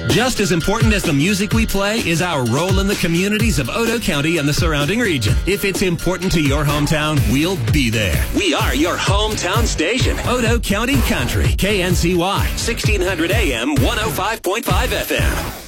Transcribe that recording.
Just as important as the music we play is our role in the communities of Odo County and the surrounding region. If it's important to your hometown, we'll be there. We are your hometown station. Odo County Country. KNCY, 1600 AM, 105.5 FM.